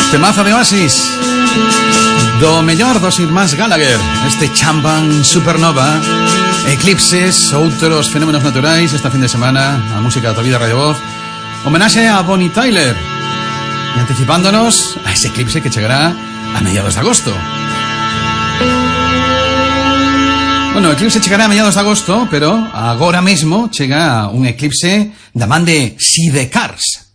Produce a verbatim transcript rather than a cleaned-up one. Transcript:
Temazo de Oasis. Do mellor dos irmáns Gallagher. Este Champagne Supernova, eclipses, outros fenómenos naturais. Esta fin de semana a música da vida Radio Voz, homenaxe a Bonnie Tyler, e anticipándonos a ese eclipse que chegará a mediados de agosto. Bueno, o eclipse chegará a mediados de agosto, pero agora mesmo chega un eclipse da man de Sidecars.